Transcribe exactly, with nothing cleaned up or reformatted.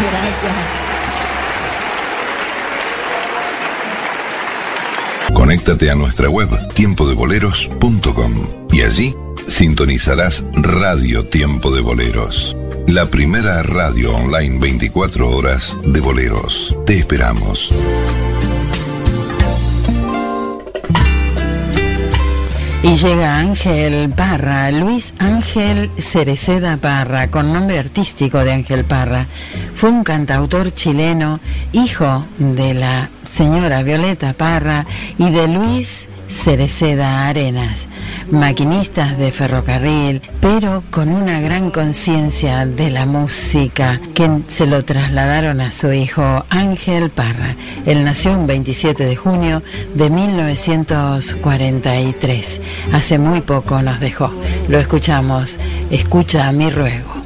Gracias. Conéctate a nuestra web tiempo de boleros punto com y allí sintonizarás Radio Tiempo de Boleros, la primera radio online veinticuatro horas de boleros. Te esperamos. Y llega Ángel Parra, Luis Ángel Cereceda Parra, con nombre artístico de Ángel Parra. Fue un cantautor chileno, hijo de la señora Violeta Parra y de Luis Cereceda Arenas, maquinistas de ferrocarril, pero con una gran conciencia de la música que se lo trasladaron a su hijo Ángel Parra. Él nació un veintisiete de junio de mil novecientos cuarenta y tres. Hace muy poco nos dejó. Lo escuchamos. Escucha a mi ruego.